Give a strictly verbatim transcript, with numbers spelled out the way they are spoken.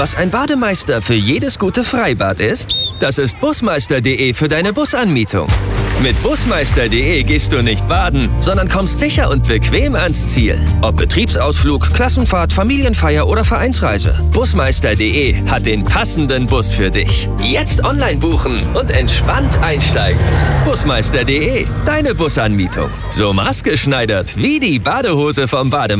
Was ein Bademeister für jedes gute Freibad ist, das ist busmeister punkt de für deine Busanmietung. Mit busmeister punkt de gehst du nicht baden, sondern kommst sicher und bequem ans Ziel. Ob Betriebsausflug, Klassenfahrt, Familienfeier oder Vereinsreise. busmeister punkt de hat den passenden Bus für dich. Jetzt online buchen und entspannt einsteigen. busmeister punkt de, deine Busanmietung. So maßgeschneidert wie die Badehose vom Bademeister.